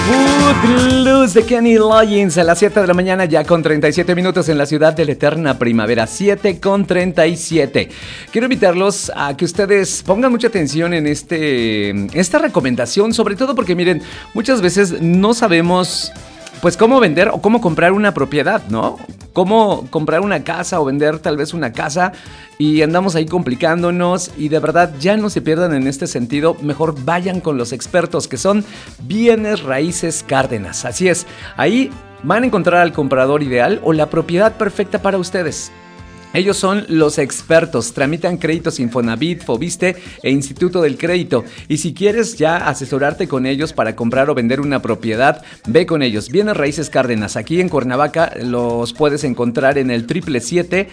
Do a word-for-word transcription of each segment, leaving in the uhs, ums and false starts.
Footloose de Kenny Loggins a las siete de la mañana, ya con treinta y siete minutos en la ciudad de la eterna primavera. Siete con treinta y siete. Quiero invitarlos a que ustedes pongan mucha atención en este, esta recomendación, sobre todo porque miren, muchas veces no sabemos pues cómo vender o cómo comprar una propiedad, ¿no? Cómo comprar una casa o vender tal vez una casa y andamos ahí complicándonos y de verdad ya no se pierdan en este sentido, mejor vayan con los expertos que son Bienes Raíces Cárdenas. Así es, ahí van a encontrar al comprador ideal o la propiedad perfecta para ustedes. Ellos son los expertos, tramitan créditos Infonavit, Foviste e Instituto del Crédito. Y si quieres ya asesorarte con ellos para comprar o vender una propiedad, ve con ellos. Bienes Raíces Cárdenas, aquí en Cuernavaca los puedes encontrar en el triple siete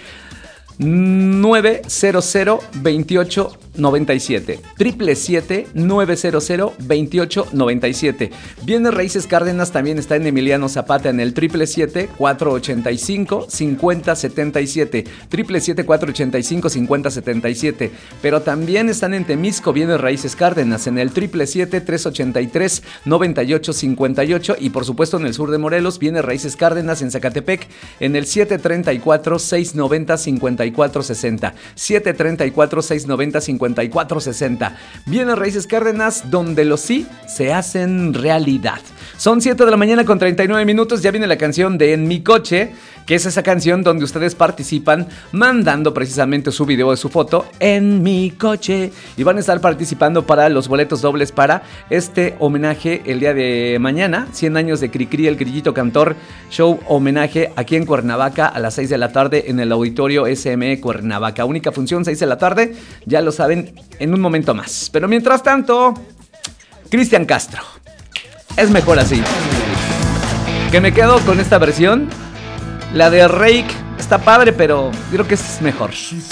nueve cero cero veintiocho noventa y siete. Triple siete nueve cero cero veintiocho noventa y siete. Bienes Raíces Cárdenas también está en Emiliano Zapata en el triple siete cuatro ochenta y cinco cincuenta setenta y siete. Triple siete cuatro ochenta y cinco cincuenta setenta y siete. Pero también están en Temisco Bienes Raíces Cárdenas en el triple siete tres ochenta y tres noventa y ocho cincuenta y ocho. Y por supuesto en el sur de Morelos Bienes Raíces Cárdenas en Zacatepec en el siete treinta y cuatro seiscientos noventa cincuenta y cuatro sesenta. siete treinta y cuatro seiscientos noventa cincuenta y cuatro sesenta. Bienes Raíces Cárdenas, donde los sí se hacen realidad. Son siete de la mañana con treinta y nueve minutos. Ya viene la canción de En Mi Coche, que es esa canción donde ustedes participan mandando precisamente su video de su foto en mi coche. Y van a estar participando para los boletos dobles para este homenaje el día de mañana. cien años de Cricri, el Grillito Cantor. Show homenaje aquí en Cuernavaca a las seis de la tarde en el auditorio S M E Cuernavaca. Única función, seis de la tarde. Ya lo saben, en un momento más. Pero mientras tanto, Cristian Castro. Es mejor así. Que me quedo con esta versión. La de Rake está padre, pero creo que es mejor.